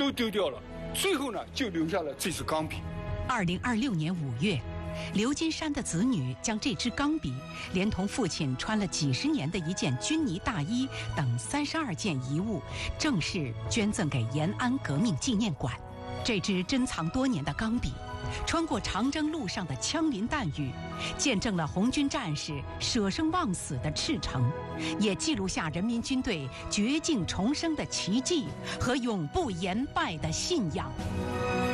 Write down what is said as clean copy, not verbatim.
都丢掉了，最后呢，就留下了这支钢笔。 2026年5月，刘金山的子女将这支钢笔，连同父亲穿了几十年的一件军呢大衣等32件遗物，正式捐赠给延安革命纪念馆。这支珍藏多年的钢笔，穿过长征路上的枪林弹雨，见证了红军战士舍生忘死的赤诚，也记录下人民军队绝境重生的奇迹和永不言败的信仰。